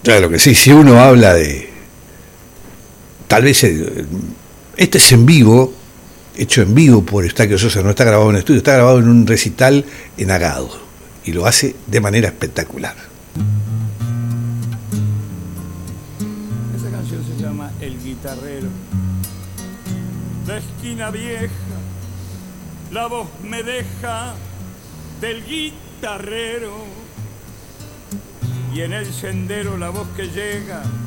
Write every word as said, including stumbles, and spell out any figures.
Claro que sí, si uno habla de... Tal vez... eh, Este es en vivo, hecho en vivo por Eustaquio Sosa, no está grabado en estudio, está grabado en un recital en Agado. Y lo hace de manera espectacular. Esa canción se llama El Guitarrero. La esquina vieja, la voz me deja del guitarrero. Y en el sendero la voz que llega